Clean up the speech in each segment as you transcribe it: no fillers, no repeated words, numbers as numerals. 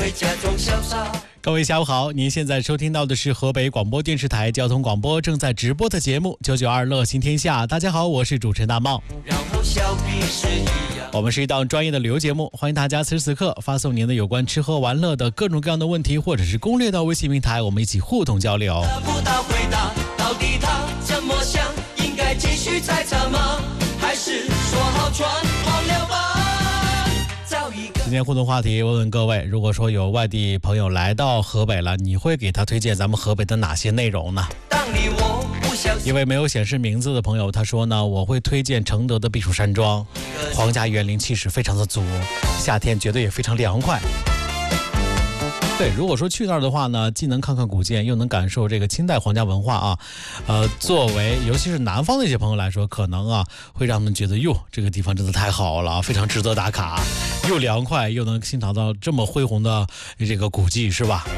会假装潇洒。 各位下午好，您现在收听到的是河北广播电视台交通广播正在直播的节目992乐行天下。大家好，我是主持人大茂。 然后笑彼是一样。 我们是一档专业的旅游节目，欢迎大家此时此刻发送您的有关吃喝玩乐的各种各样的问题或者是攻略到微信平台，我们一起互动交流。 得不到回答，到底他怎么想？应该继续猜测吗？还是说好全忘了吧？ 今天互动话题，问问各位，如果说有外地朋友来到河北了，你会给他推荐咱们河北的哪些内容呢？一位没有显示名字的朋友他说呢，我会推荐承德的避暑山庄，皇家园林气势非常的足，夏天绝对也非常凉快。对，如果说去那儿的话呢，既能看看古建，又能感受这个清代皇家文化啊，作为尤其是南方的一些朋友来说，可能会让他们觉得哟，这个地方真的太好了，非常值得打卡，又凉快，又能欣赏到这么恢宏的这个古迹，是吧？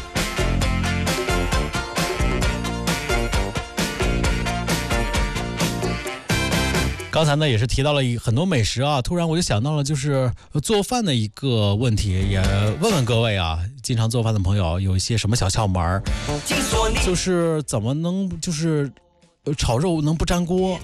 刚才呢也是提到了很多美食啊，突然我就想到了就是做饭的一个问题，也问问各位啊，经常做饭的朋友有一些什么小窍门，就是怎么能就是炒肉能不粘锅？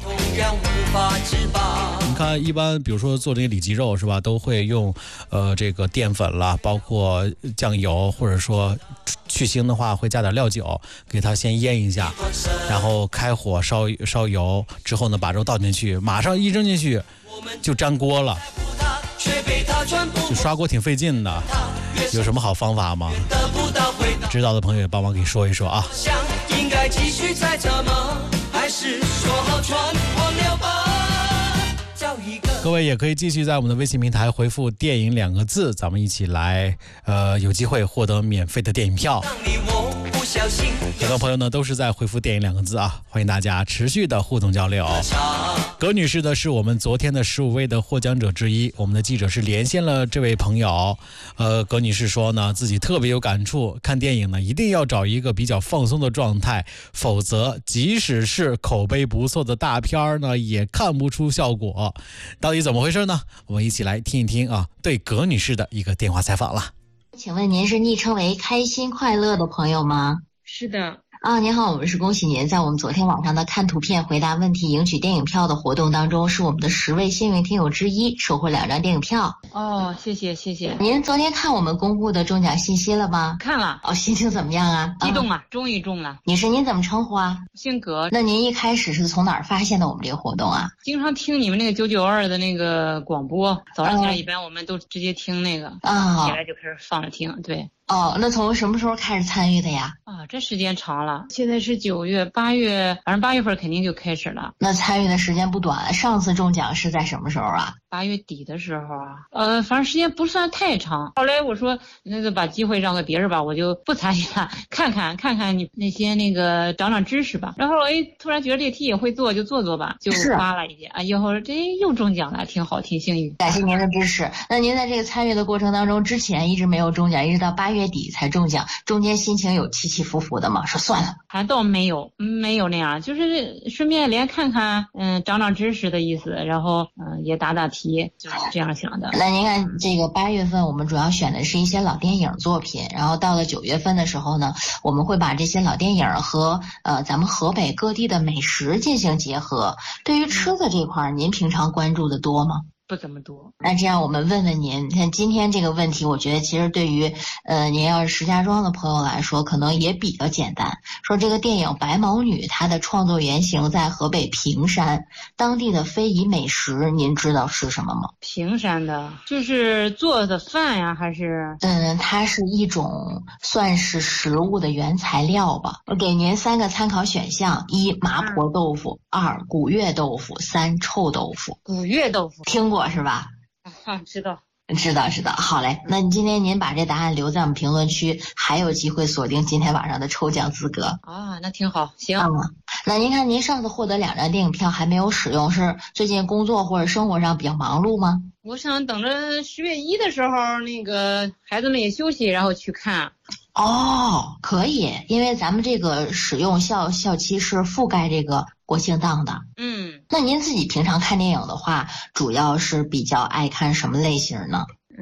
你看一般比如说做这个里脊肉是吧，都会用这个淀粉啦，包括酱油，或者说去腥的话会加点料酒，给它先腌一下，然后开火烧油之后呢，把肉倒进去，马上一扔进去就粘锅了，就刷锅挺费劲的。有什么好方法吗？知道的朋友也帮忙给说一说啊。应该继续猜测吗？还是说好全忘了吧？各位也可以继续在我们的微信平台回复电影2个字，咱们一起来有机会获得免费的电影票。很多朋友呢都是在回复电影2个字啊，欢迎大家持续的互动交流。葛女士的是我们昨天的15位的获奖者之一，我们的记者是连线了这位朋友。葛女士说呢，自己特别有感触，看电影呢一定要找一个比较放松的状态，否则即使是口碑不错的大片呢，也看不出效果。到底怎么回事呢？我们一起来听一听啊，对葛女士的一个电话采访了。 请问您是昵称为开心快乐的朋友吗？ 是的。 您好，我们是恭喜您在我们昨天晚上的看图片回答问题赢取电影票的活动当中，是我们的10位幸运听友之一，收获2张电影票。 哦，谢谢谢谢。 您昨天看我们公布的中奖信息了吗？ 看了。 心情怎么样啊？ 激动啊，终于中了。 女士您怎么称呼啊？ 姓葛。 那您一开始是从哪儿发现的我们这个活动啊？ 经常听你们那个992的那个广播，早上起来一般我们都直接听那个，起来就开始放着听。对。 那从什么时候开始参与的呀？ 这时间长了，现在是9月、8月，反正8月份肯定就开始了。 那参与的时间不短了。上次中奖是在什么时候啊 ？8月底的时候啊。反正时间不算太长。后来我说那就把机会让给别人吧，我就不参与了，看看你那些那个长知识吧。然后突然觉得这题也会做，就做吧，就发了一些以后这又中奖了，挺好，挺幸运。 感谢您的支持。那您在这个参与的过程当中，之前一直没有中奖，一直到8月底才中奖，中间心情有起起伏伏的吗？说算了， 还倒没有那样，就是顺便连看看，长知识的意思，然后也答题，就是这样想的。 那您看这个8月份我们主要选的是一些老电影作品，然后到了9月份的时候呢，我们会把这些老电影和咱们河北各地的美食进行结合。对于吃的这块，您平常关注的多吗？ 不怎么多。 那这样我们问问您，像今天这个问题，我觉得其实对于您要是石家庄的朋友来说，可能也比较简单。说这个电影《白毛女》，它的创作原型在河北平山，当地的非遗美食，您知道是什么吗？ 平山的，就是做的饭呀，还是？ 它是一种算是食物的原材料吧。我给您3个参考选项：1麻婆豆腐，2古月豆腐，3臭豆腐。 古月豆腐听过是吧？ 知道。 好嘞。那今天您把这答案留在我们评论区，还有机会锁定今天晚上的抽奖资格。 那挺好，行。 那您看您上次获得2张电影票还没有使用，是最近工作或者生活上比较忙碌吗？ 我想等着10月1的时候，那个孩子们也休息，然后去看。 可以，因为咱们这个使用校期是覆盖这个国庆档的。那您自己平常看电影的话，主要是比较爱看什么类型呢？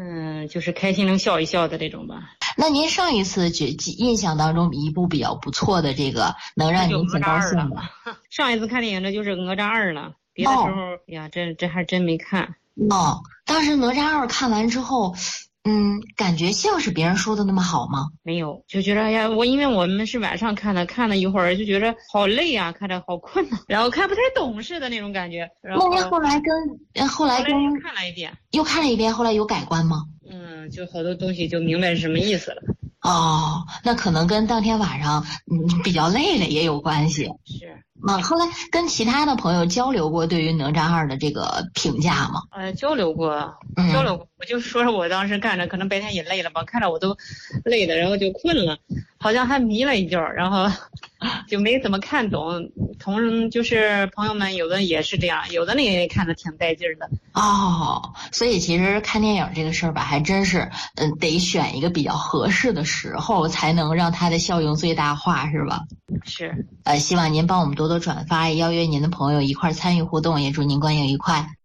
就是开心能笑一笑的这种吧。 那您上一次印象当中一部比较不错的这个能让您挺高兴的？ 上一次看电影这就是哪吒2了，别的时候呀，这还真没看。 当时哪吒2看完之后，感觉像是别人说的那么好吗？ 没有，就觉得哎呀，因为我们是晚上看了一会儿就觉得好累啊，看着好困啊，然后看不太懂似的那种感觉。然后那您后来看了一遍， 又看了一遍，后来有改观吗？ 就好多东西就明白是什么意思了。 那可能跟当天晚上比较累了也有关系。 是。 后来跟其他的朋友交流过对于哪吒2的这个评价吗？ 交流过。我就说我当时看着，可能白天也累了吧，看着我都累的，然后就困了，好像还迷了一觉，然后就没怎么看懂。就是朋友们有的也是这样，有的也看着挺带劲的。 所以其实看电影这个事儿吧，还真是得选一个比较合适的时候，才能让它的效用最大化，是吧？ 是。 希望您帮我们多多转发，邀约您的朋友一块参与互动，也祝您观影愉快。